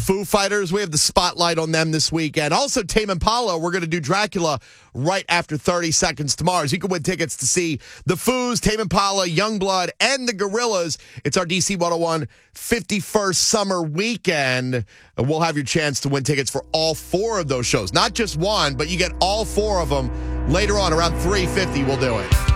Foo Fighters, we have the spotlight on them this weekend. Also, Tame Impala, we're going to do Dracula right after 30 Seconds to Mars. You can win tickets to see the Foos, Tame Impala, Youngblood, and the Gorillaz. It's our DC 101 51st Summer Weekend. And we'll have your chance to win tickets for all four of those shows. Not just one, but you get all four of them later on around 3:50. We'll do it.